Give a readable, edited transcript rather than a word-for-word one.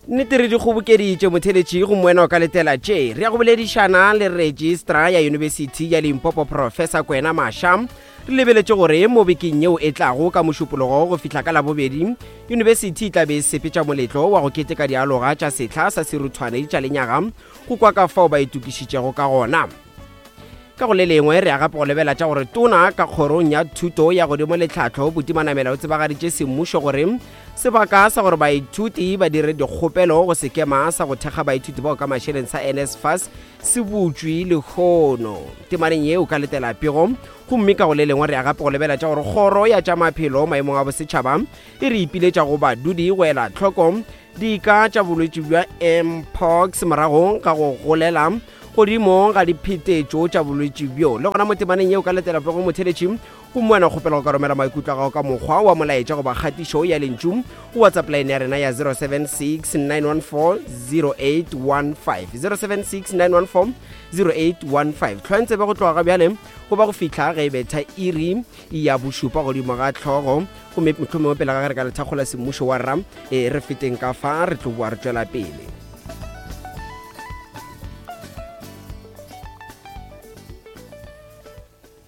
nnete re di kgobokeditše motheletši go moena o ka letela tše re ya go boledišana le registrar ya University ya Limpopo Professor Kwena Masha re lebeletše gore mo bekeng yeo e tlago ka mošupologo go fihla ka labobedi University e tla be sepetša moletlo wa go keteka dialoga tša sehla sa seruthwane tša lenyaga go kwa ka fao ba itukišitšego ka gona ka go le lengwe re a gape go lebela tša gore tona ka kgorong ya thuto ya godimo le tlhahlo Botimanamela o tsebagaditše semmušo gore sebaka sa gore baithuti ba dire dikgopelo go sekema sa go thekga baithuti bao ka mašeleng sa NSFAS se butšwe lekgono temaneng ye o ka letela pego gomme ka go le lengwe re a gape go lebela tša gore kgoro ya tša maphelo maemong a bosetšhaba e re ipiletša go badudi go ela tlhoko dika tša bolwetši bja mpox moragong ka go golela godimo ga diphetetšo tša bolwetši bjo le gona mo temaneng yeo ka letela pego motheletši go moena kgopela go ka romela maikutlo gago ka mokgwa wa molaetša go ba kgatišo ya lentšu go whatsapp line ya rena ya 076 914 0815 076 914 0815 tlhoentse be go tloga ga bjale go ba go fihla ge e betha iri ya bošupa godimo ga tlhogo gomme mohlomongwe pele ga ge re ka lethakgola semmušo wa rra re feteng ka fa re tlo boa re tšwela pele